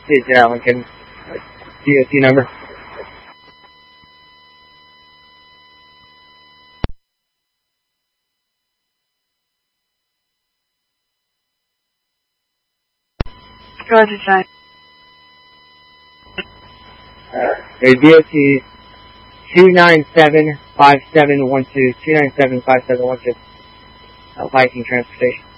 Please, Lincoln. DOT number. Go ahead, sign. DOT 2975712. 2975712. Viking Transportation.